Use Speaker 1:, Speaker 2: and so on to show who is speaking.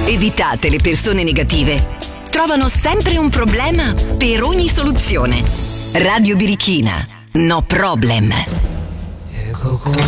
Speaker 1: Evitate le persone negative. Trovano sempre un problema per ogni soluzione. Radio Birichina. No problem.